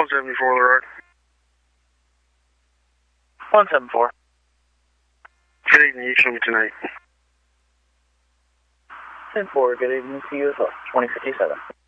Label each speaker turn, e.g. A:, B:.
A: 174 the road.
B: 174.
A: Good evening, you show me tonight.
B: 10-4, good evening to you as well. 2057.